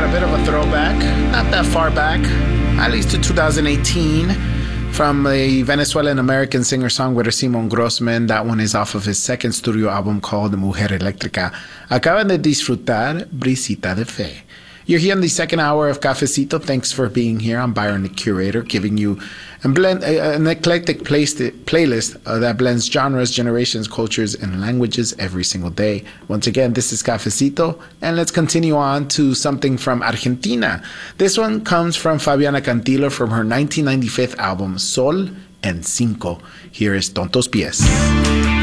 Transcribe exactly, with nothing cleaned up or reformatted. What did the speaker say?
a bit of a throwback, not that far back, at least to two thousand eighteen, from the Venezuelan-American singer-songwriter Simon Grossman. That one is off of his second studio album called Mujer Eléctrica. Acaban de disfrutar Brisita de Fe. You're here in the second hour of Cafecito. Thanks for being here. I'm Byron, the curator, giving you a blend, an eclectic playlist uh, that blends genres, generations, cultures, and languages every single day. Once again, this is Cafecito, and let's continue on to something from Argentina. This one comes from Fabiana Cantilo from her nineteen ninety-five album Sol en Cinco. Here is Tontos Pies.